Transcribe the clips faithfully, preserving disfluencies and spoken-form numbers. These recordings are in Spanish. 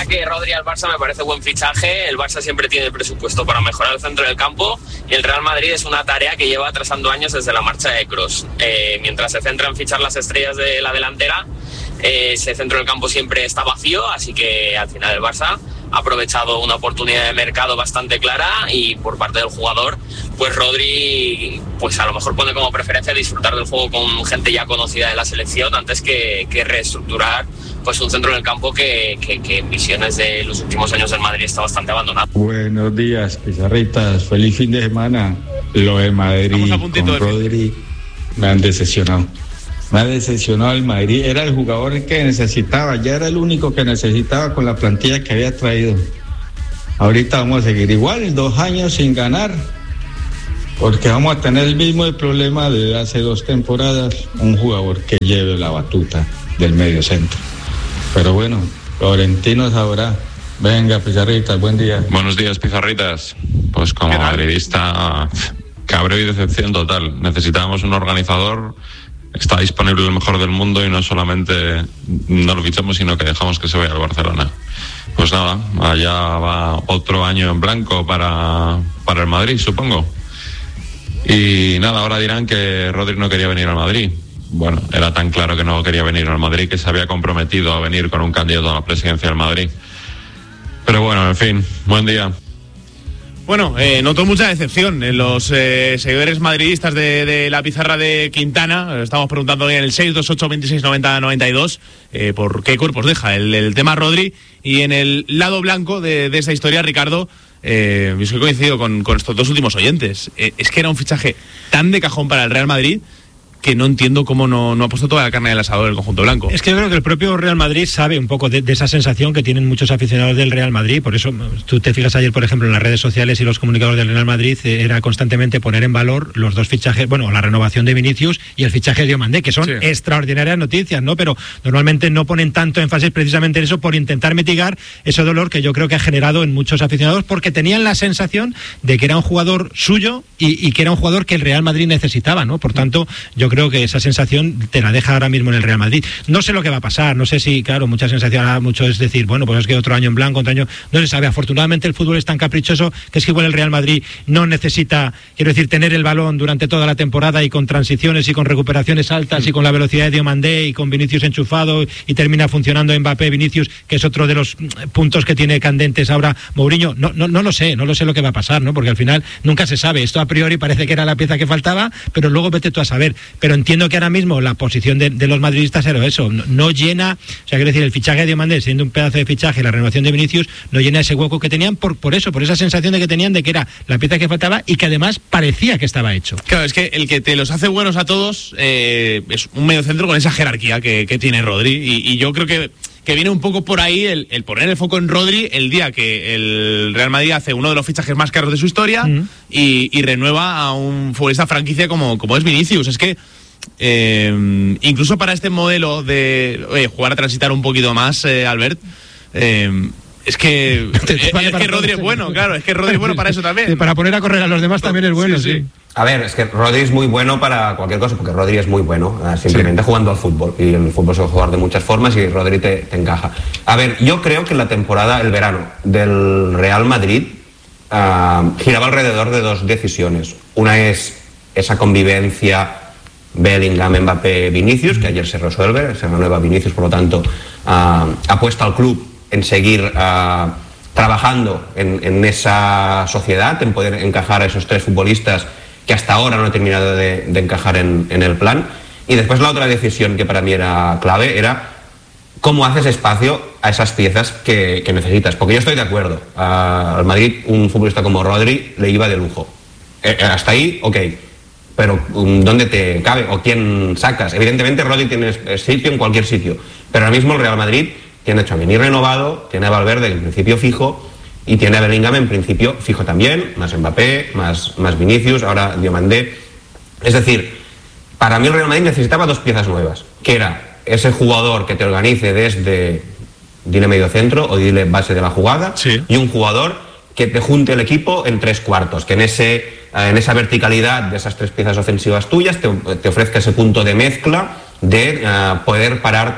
verdad que Rodri al Barça me parece buen fichaje. El Barça siempre tiene presupuesto para mejorar el centro del campo y el Real Madrid es una tarea que lleva atrasando años desde la marcha de Kroos. Eh, mientras se centra en fichar las estrellas de la delantera, eh, ese centro del campo siempre está vacío, así que al final el Barça ha aprovechado una oportunidad de mercado bastante clara y por parte del jugador, pues Rodri pues a lo mejor pone como preferencia disfrutar del juego con gente ya conocida de la selección antes que, que reestructurar pues un centro del campo que, que, que en visiones de los últimos años del Madrid está bastante abandonado. Buenos días, pizarritas, feliz fin de semana. Lo de Madrid con Rodri me han decepcionado. Me ha decepcionado el Madrid, era el jugador que necesitaba, ya era el único que necesitaba con la plantilla que había traído. Ahorita vamos a seguir igual, dos años sin ganar, porque vamos a tener el mismo problema de hace dos temporadas, un jugador que lleve la batuta del medio centro. Pero bueno, Florentino sabrá. Venga, Pizarritas, buen día. Buenos días, Pizarritas. Pues como madridista, cabreo y decepción total. Necesitábamos un organizador. Está disponible el mejor del mundo y no solamente no lo fichamos, sino que dejamos que se vaya al Barcelona. Pues nada, allá va otro año en blanco para, para el Madrid, supongo. Y nada, ahora dirán que Rodri no quería venir al Madrid. Bueno, era tan claro que no quería venir al Madrid que se había comprometido a venir con un candidato a la presidencia del Madrid. Pero bueno, en fin, buen día. Bueno, eh, noto mucha decepción en los eh, seguidores madridistas de, de la pizarra de Quintana. Estamos preguntando en el seis dos ocho, veintiséis, noventa, noventa y dos eh, por qué cuerpos deja el, el tema Rodri. Y en el lado blanco de, de esta historia, Ricardo, eh, yo he coincidido con, con estos dos últimos oyentes. Eh, es que era un fichaje tan de cajón para el Real Madrid que no entiendo cómo no, no ha puesto toda la carne del asador el conjunto blanco. Es que yo creo que el propio Real Madrid sabe un poco de, de esa sensación que tienen muchos aficionados del Real Madrid. Por eso tú te fijas ayer, por ejemplo, en las redes sociales y los comunicadores del Real Madrid, eh, era constantemente poner en valor los dos fichajes, bueno, la renovación de Vinicius y el fichaje de Diomandé, que son sí. extraordinarias noticias, ¿no? Pero normalmente no ponen tanto énfasis precisamente en eso por intentar mitigar ese dolor que yo creo que ha generado en muchos aficionados, porque tenían la sensación de que era un jugador suyo y, y que era un jugador que el Real Madrid necesitaba, ¿no? Por tanto, yo creo que esa sensación te la deja ahora mismo en el Real Madrid. No sé lo que va a pasar, no sé si, claro, mucha sensación, mucho es decir, bueno, pues es que otro año en blanco, otro año, no se sabe. Afortunadamente el fútbol es tan caprichoso que es que igual el Real Madrid no necesita, quiero decir, tener el balón durante toda la temporada y con transiciones y con recuperaciones altas mm. y con la velocidad de Diomandé y con Vinicius enchufado y termina funcionando Mbappé, Vinicius, que es otro de los puntos que tiene candentes ahora Mourinho. No, no, no lo sé, no lo sé lo que va a pasar, ¿no? Porque al final nunca se sabe. Esto a priori parece que era la pieza que faltaba, pero luego vete tú a saber. Pero entiendo que ahora mismo la posición de, de los madridistas era eso, no, no llena, o sea, quiero decir, el fichaje de Diomandé, siendo un pedazo de fichaje, la renovación de Vinicius, no llena ese hueco que tenían por, por eso, por esa sensación de que tenían de que era la pieza que faltaba y que además parecía que estaba hecho. Claro, es que el que te los hace buenos a todos eh, es un mediocentro con esa jerarquía que, que tiene Rodri, y, y yo creo que que viene un poco por ahí el, el poner el foco en Rodri el día que el Real Madrid hace uno de los fichajes más caros de su historia mm. y, y renueva a un futbolista franquicia como, como es Vinicius. Es que Eh, incluso para este modelo de oye, jugar a transitar un poquito más, eh, Albert, eh, es que es, vale es que Rodri es bueno, claro, es que Rodri es bueno para eso también. Sí, para poner a correr a los demás también es bueno, sí, sí. sí. A ver, es que Rodri es muy bueno para cualquier cosa, porque Rodri es muy bueno, eh, simplemente sí. jugando al fútbol, y el fútbol se puede jugar de muchas formas y Rodri te, te encaja. A ver, yo creo que la temporada, el verano del Real Madrid uh, giraba alrededor de dos decisiones. Una es esa convivencia Bellingham, Mbappé, Vinicius, que ayer se resuelve, se renueva Vinicius, por lo tanto uh, apuesta al club en seguir uh, trabajando en, en esa sociedad, en poder encajar a esos tres futbolistas que hasta ahora no han terminado de, de encajar en, en el plan. Y después la otra decisión que para mí era clave era cómo haces espacio a esas piezas que, que necesitas, porque yo estoy de acuerdo, uh, al Madrid un futbolista como Rodri le iba de lujo, eh, hasta ahí, ok. Pero ¿dónde te cabe? ¿O quién sacas? Evidentemente Rodri tiene sitio en cualquier sitio, pero ahora mismo el Real Madrid tiene a Tchouaméni renovado, tiene a Valverde en principio fijo y tiene a Bellingham en principio fijo también, más Mbappé, más, más Vinicius, ahora Diomandé. Es decir, para mí el Real Madrid necesitaba dos piezas nuevas, que era ese jugador que te organice desde, dile medio centro o dile base de la jugada, sí. y un jugador que te junte el equipo en tres cuartos, que en ese en esa verticalidad de esas tres piezas ofensivas tuyas te, te ofrezca ese punto de mezcla de uh, poder pararte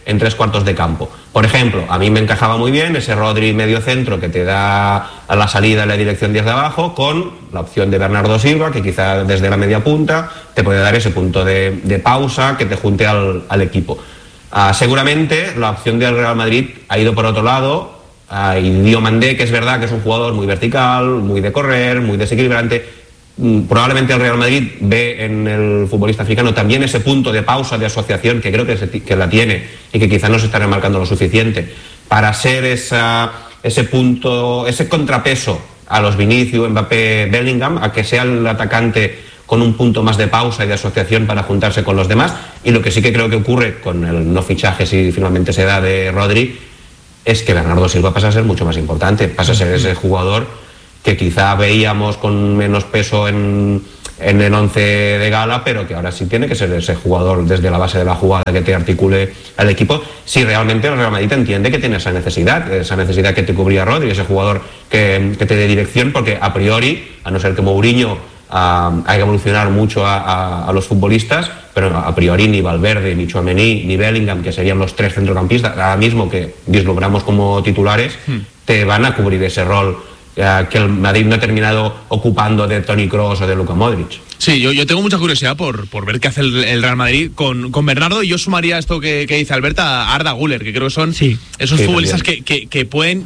en tres cuartos de campo. Por ejemplo, a mí me encajaba muy bien ese Rodri medio centro que te da a la salida en la dirección diez de abajo, con la opción de Bernardo Silva, que quizá desde la media punta te puede dar ese punto de, de pausa que te junte al, al equipo. Uh, seguramente la opción del Real Madrid ha ido por otro lado, uh, y Diomandé, que es verdad que es un jugador muy vertical, muy de correr, muy desequilibrante. Probablemente el Real Madrid ve en el futbolista africano también ese punto de pausa, de asociación, que creo que, se, que la tiene y que quizá no se está remarcando lo suficiente para ser esa, ese punto, ese contrapeso a los Vinicius, Mbappé, Bellingham, a que sea el atacante con un punto más de pausa y de asociación para juntarse con los demás. Y lo que sí que creo que ocurre con el no fichaje, si finalmente se da, de Rodri, es que Bernardo Silva pasa a ser mucho más importante, pasa a ser ese jugador que quizá veíamos con menos peso en, en el once de gala, pero que ahora sí tiene que ser ese jugador desde la base de la jugada que te articule al equipo, si realmente el Real Madrid entiende que tiene esa necesidad, esa necesidad que te cubría Rodri, ese jugador que, que te dé dirección, porque a priori, a no ser que Mourinho uh, hay que evolucionar mucho a, a, a los futbolistas, pero a priori ni Valverde, ni Tchouaméni, ni Bellingham, que serían los tres centrocampistas ahora mismo que vislumbramos como titulares, hmm. te van a cubrir ese rol que el Madrid no ha terminado ocupando de Toni Kroos o de Luka Modric. Sí, yo, yo tengo mucha curiosidad por, por ver qué hace el, el Real Madrid con, con Bernardo, y yo sumaría esto que, que dice Alberta a Arda Güler, que creo que son sí. esos sí, futbolistas que, que, que pueden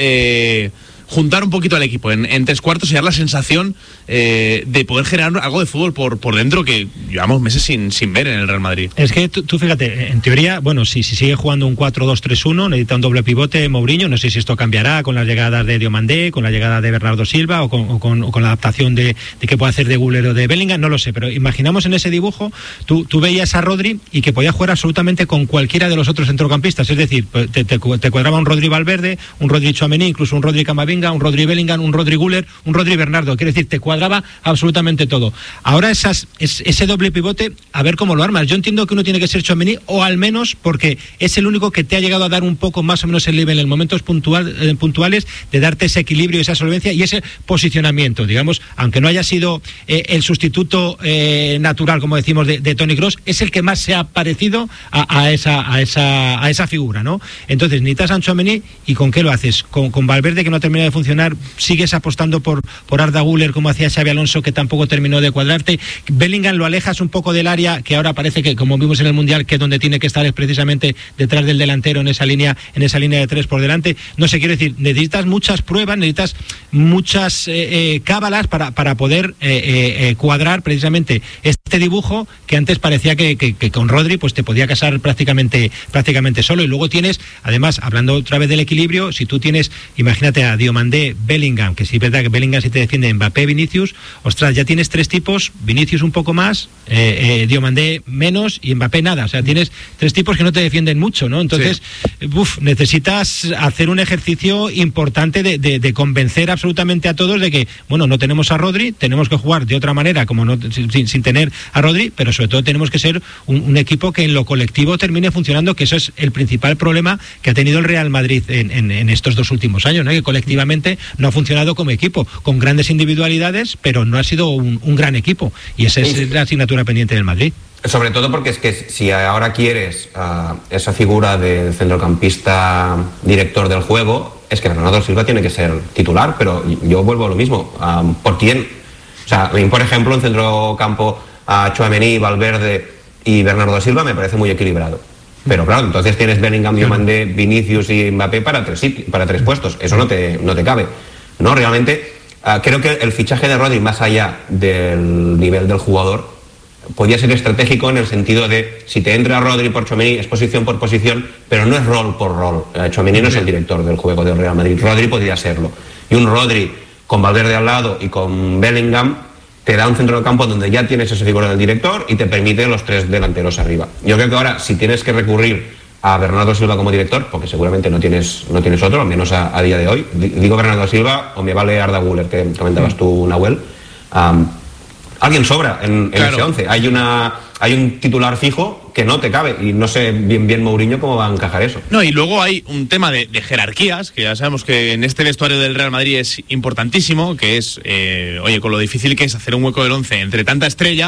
eh, juntar un poquito al equipo en, en tres cuartos y dar la sensación eh, de poder generar algo de fútbol por, por dentro que llevamos meses sin, sin ver en el Real Madrid. Es que tú, tú fíjate, en teoría, bueno, si, si sigue jugando un cuatro dos tres uno, necesita un doble pivote Mourinho, no sé si esto cambiará con las llegadas de Diomandé, con la llegada de Bernardo Silva o con, o con, o con la adaptación de, de que pueda hacer de Güler o de Bellingham, no lo sé, pero imaginamos en ese dibujo, tú, tú veías a Rodri y que podía jugar absolutamente con cualquiera de los otros centrocampistas, es decir, te, te, te cuadraba un Rodri Valverde, un Rodri Tchouaméni, incluso un Rodri Camavinga, un Rodri Bellingham, un Rodri Güler, un Rodri Bernardo, quiere decir, te cuadraba absolutamente todo. Ahora esas, es, ese doble pivote, a ver cómo lo armas. Yo entiendo que uno tiene que ser Tchouaméni, o al menos porque es el único que te ha llegado a dar un poco más o menos el nivel en momentos puntual, eh, puntuales, de darte ese equilibrio, esa solvencia y ese posicionamiento, digamos, aunque no haya sido eh, el sustituto eh, natural, como decimos, de, de Toni Kroos, es el que más se ha parecido a, a, esa, a, esa, a esa figura, ¿no? Entonces necesitas a Tchouaméni, ¿y con qué lo haces? Con, con Valverde, que no termina de funcionar, sigues apostando por, por Arda Güler, como hacía Xabi Alonso, que tampoco terminó de cuadrarte. Bellingham lo alejas un poco del área, que ahora parece que, como vimos en el Mundial, que donde tiene que estar es precisamente detrás del delantero, en esa línea, en esa línea de tres por delante. No sé, quiero decir, necesitas muchas pruebas, necesitas muchas eh, eh, cábalas para, para poder eh, eh, cuadrar precisamente este dibujo que antes parecía que, que, que con Rodri pues te podía casar prácticamente, prácticamente solo. Y luego tienes, además, hablando otra vez del equilibrio, si tú tienes, imagínate a Diomandé, Bellingham, que sí es verdad que Bellingham sí te defiende, Mbappé, Vinicius, ostras, ya tienes tres tipos, Vinicius un poco más, eh, eh, Diomandé menos y Mbappé nada, o sea, tienes tres tipos que no te defienden mucho, ¿no? Entonces, sí. uf, necesitas hacer un ejercicio importante de, de, de convencer absolutamente a todos de que, bueno, no tenemos a Rodri, tenemos que jugar de otra manera, como no sin, sin tener a Rodri, pero sobre todo tenemos que ser un, un equipo que en lo colectivo termine funcionando, que eso es el principal problema que ha tenido el Real Madrid en, en, en estos dos últimos años, ¿no? Que colectivamente no ha funcionado como equipo, con grandes individualidades, pero no ha sido un, un gran equipo, y esa es la asignatura pendiente del Madrid. Sobre todo porque es que si ahora quieres uh, esa figura de centrocampista director del juego, es que Bernardo Silva tiene que ser titular, pero yo vuelvo a lo mismo. Um, ¿Por quién? O sea, a mí, por ejemplo, en centrocampo a uh, Tchouaméni, Valverde y Bernardo Silva me parece muy equilibrado. Pero claro, entonces tienes Bellingham, Diomandé, Vinicius y Mbappé para tres, para tres puestos. Eso no te, no te cabe. No, realmente uh, creo que el fichaje de Rodri, más allá del nivel del jugador, podía ser estratégico en el sentido de, si te entra Rodri por Tchouaméni, es posición por posición, pero no es rol por rol. Uh, Tchouaméni no es el director del juego del Real Madrid, Rodri podría serlo. Y un Rodri con Valverde al lado y con Bellingham te da un centro de campo donde ya tienes esa figura del director y te permite los tres delanteros arriba. Yo creo que ahora, si tienes que recurrir a Bernardo Silva como director, porque seguramente no tienes, no tienes otro, al menos a, a día de hoy, digo Bernardo Silva o me vale Arda Güler, que comentabas tú, Nahuel, um, alguien sobra en, en claro. ese once. Hay una hay un titular fijo que no te cabe y no sé bien bien Mourinho cómo va a encajar eso. No, y luego hay un tema de, de jerarquías, que ya sabemos que en este vestuario del Real Madrid es importantísimo, que es, eh, oye, con lo difícil que es hacer un hueco del once entre tanta estrella,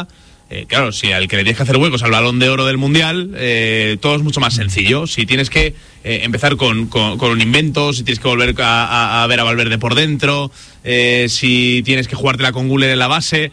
Eh, claro, si al que le tienes que hacer huecos al Balón de Oro del Mundial, eh, todo es mucho más sencillo. Si tienes que eh, empezar con, con, con un invento, si tienes que volver a, a, a ver a Valverde por dentro, eh, si tienes que jugártela con Güler en la base,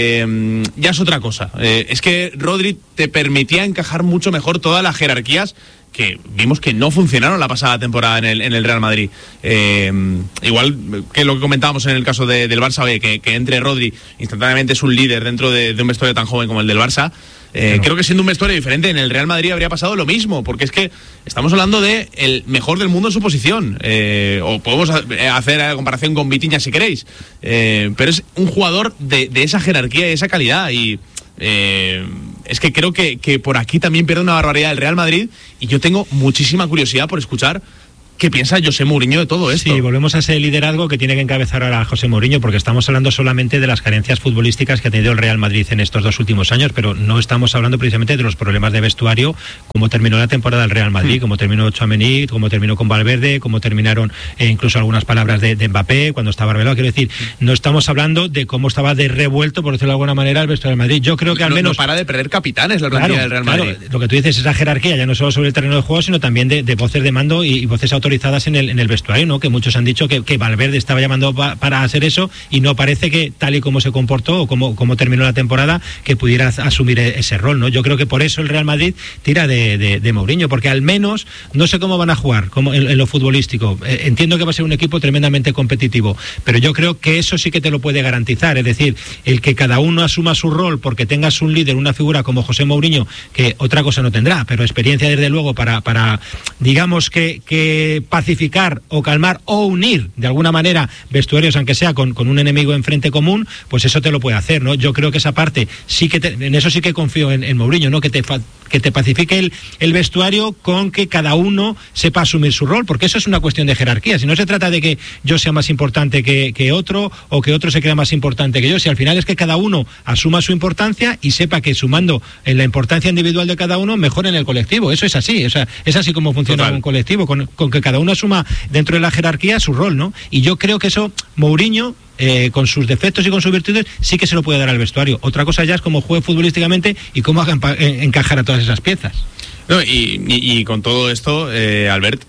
eh, ya es otra cosa. Eh, es que Rodri te permitía encajar mucho mejor todas las jerarquías que vimos que no funcionaron la pasada temporada en el, en el Real Madrid. Eh, igual que lo que comentábamos en el caso de, del Barça, oye, que, que entre Rodri instantáneamente es un líder dentro de, de un vestuario tan joven como el del Barça. Eh, claro. Creo que siendo un vestuario diferente en el Real Madrid habría pasado lo mismo, porque es que estamos hablando de el mejor del mundo en su posición, eh, o podemos hacer la comparación con Vitinha si queréis, eh, pero es un jugador de, de esa jerarquía y esa calidad, y Eh, es que creo que, que por aquí también pierde una barbaridad el Real Madrid, y yo tengo muchísima curiosidad por escuchar ¿qué piensa José Mourinho de todo esto? Sí, volvemos a ese liderazgo que tiene que encabezar ahora José Mourinho, porque estamos hablando solamente de las carencias futbolísticas que ha tenido el Real Madrid en estos dos últimos años, pero no estamos hablando precisamente de los problemas de vestuario, cómo terminó la temporada del Real Madrid, mm. cómo terminó Tchouaméni, cómo terminó con Valverde, cómo terminaron eh, incluso algunas palabras de, de Mbappé cuando estaba Arbeloa. Quiero decir, no estamos hablando de cómo estaba de revuelto, por decirlo de alguna manera, el vestuario del Madrid. Yo creo que al no, menos... No para de perder capitanes la plantilla claro, del Real Madrid. Claro, lo que tú dices, esa jerarquía ya no solo sobre el terreno de juego, sino también de, de voces de mando y, y voces autorizadas en el, en el vestuario, ¿no? Que muchos han dicho que, que Valverde estaba llamando pa, para hacer eso, y no parece que tal y como se comportó o como, como terminó la temporada que pudiera asumir ese rol, ¿no? Yo creo que por eso el Real Madrid tira de, de, de Mourinho, porque al menos no sé cómo van a jugar como en, en lo futbolístico. Eh, entiendo que va a ser un equipo tremendamente competitivo, pero yo creo que eso sí que te lo puede garantizar, es decir, el que cada uno asuma su rol, porque tengas un líder, una figura como José Mourinho, que otra cosa no tendrá, pero experiencia desde luego para, para digamos que, que pacificar o calmar o unir de alguna manera vestuarios, aunque sea con, con un enemigo enfrente común, pues eso te lo puede hacer, ¿no? Yo creo que esa parte sí que te, en eso sí que confío en, en Mourinho, ¿no? Que te que te pacifique el, el vestuario con que cada uno sepa asumir su rol, porque eso es una cuestión de jerarquía. Si no se trata de que yo sea más importante que, que otro, o que otro se crea más importante que yo, si al final es que cada uno asuma su importancia y sepa que sumando en la importancia individual de cada uno mejoren el colectivo. Eso es así, o sea, es así como funciona Total. un colectivo, con, con que cada uno asuma dentro de la jerarquía su rol, ¿no? Y yo creo que eso Mourinho, Eh, con sus defectos y con sus virtudes, sí que se lo puede dar al vestuario. Otra cosa ya es cómo juegue futbolísticamente y cómo haga empa- encajar a todas esas piezas. No, y, y, y con todo esto, eh, Albert,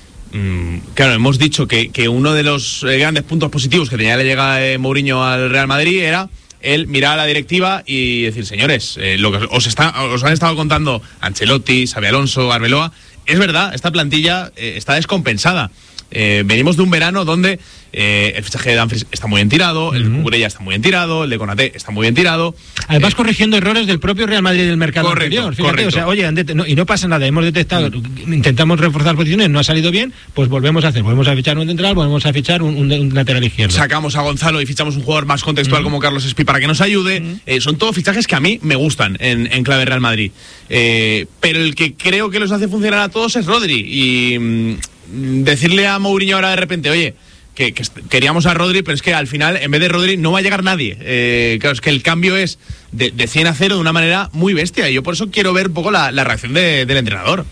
mmm, claro, hemos dicho que, que uno de los eh, grandes puntos positivos que tenía la llegada de Mourinho al Real Madrid era el mirar a la directiva y decir, señores, eh, lo que os, está, os han estado contando Ancelotti, Xabi Alonso, Arbeloa, es verdad, esta plantilla eh, está descompensada. Eh, venimos de un verano donde eh, el fichaje de Dumfries está muy bien tirado, el de Cucurella está muy bien tirado, el de Konaté está muy bien tirado. Además, eh, corrigiendo errores del propio Real Madrid del mercado correcto, anterior. Fíjate, correcto. O sea, oye, det- no, y no pasa nada, hemos detectado, mm. intentamos reforzar posiciones, no ha salido bien, pues volvemos a hacer, volvemos a fichar un central, volvemos a fichar un, un, un lateral izquierdo. Sacamos a Gonzalo y fichamos un jugador más contextual mm. como Carlos Espí para que nos ayude. Mm. Eh, son todos fichajes que a mí me gustan en, en clave Real Madrid. Eh, pero el que creo que los hace funcionar a todos es Rodri. Y mmm, decirle a Mourinho ahora de repente, oye, que, que queríamos a Rodri, pero es que al final, en vez de Rodri, no va a llegar nadie. Eh, claro, es que el cambio es de, de cien a cero de una manera muy bestia. Y yo por eso quiero ver un poco la, la reacción de, del entrenador.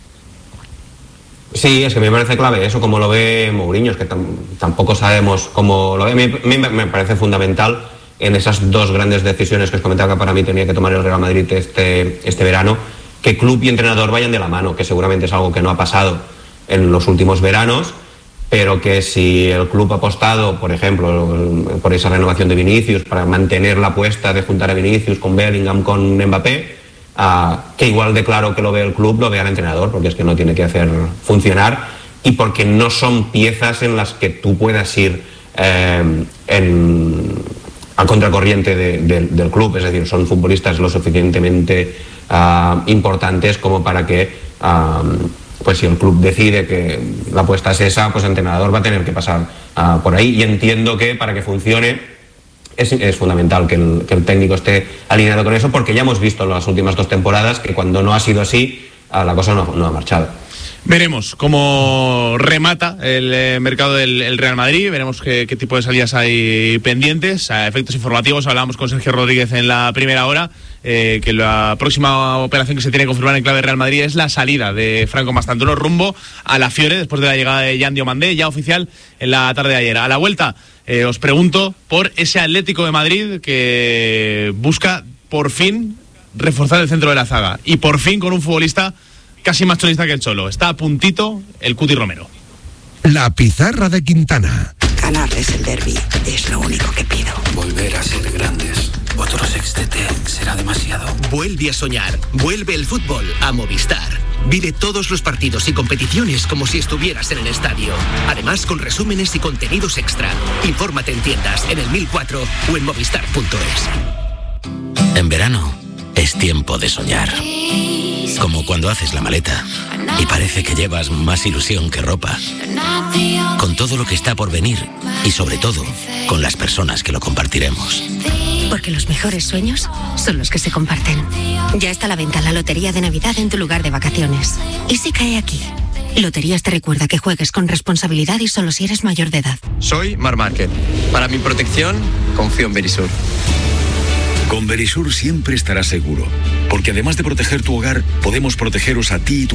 Sí, es que me parece clave eso, como lo ve Mourinho, es que tam, tampoco sabemos cómo lo ve. Me, me, me parece fundamental en esas dos grandes decisiones que os comentaba que para mí tenía que tomar el Real Madrid este, este verano, que club y entrenador vayan de la mano, que seguramente es algo que no ha pasado en los últimos veranos, pero que si el club ha apostado, por ejemplo, por esa renovación de Vinicius, para mantener la apuesta de juntar a Vinicius con Bellingham, con Mbappé, uh, que igual de claro que lo ve el club, lo ve al entrenador, porque es que no tiene que hacer funcionar, y porque no son piezas en las que tú puedas ir eh, en, a contracorriente de, de, del club, es decir, son futbolistas lo suficientemente uh, importantes como para que... Uh, pues si el club decide que la apuesta es esa, pues el entrenador va a tener que pasar uh, por ahí, y entiendo que para que funcione es, es fundamental que el, que el técnico esté alineado con eso, porque ya hemos visto en las últimas dos temporadas que cuando no ha sido así, uh, la cosa no, no ha marchado. Veremos cómo remata el eh, mercado del el Real Madrid, veremos qué, qué tipo de salidas hay pendientes. A efectos informativos hablábamos con Sergio Rodríguez en la primera hora, eh, que la próxima operación que se tiene que confirmar en clave Real Madrid es la salida de Franco Mastantuono rumbo a la Fiore, después de la llegada de Yan Diomandé, ya oficial en la tarde de ayer. A la vuelta eh, os pregunto por ese Atlético de Madrid que busca por fin reforzar el centro de la zaga. Y por fin con un futbolista casi más chonista que el Cholo. Está a puntito el Cuti Romero. La pizarra de Quintana. Ganarles el derbi es lo único que pido. Volver a ser grandes. Otro sextete será demasiado. Vuelve a soñar. Vuelve el fútbol a Movistar. Vive todos los partidos y competiciones como si estuvieras en el estadio. Además, con resúmenes y contenidos extra. Infórmate en tiendas, en el mil cuatro o en movistar punto es. En verano es tiempo de soñar. Como cuando haces la maleta y parece que llevas más ilusión que ropa. Con todo lo que está por venir y sobre todo con las personas que lo compartiremos. Porque los mejores sueños son los que se comparten. Ya está a la venta la Lotería de Navidad en tu lugar de vacaciones. ¿Y si cae aquí? Loterías te recuerda que juegues con responsabilidad y solo si eres mayor de edad. Soy Mar Márquez. Para mi protección, confío en Verisur. Con Verisur siempre estarás seguro, porque además de proteger tu hogar, podemos protegeros a ti y tu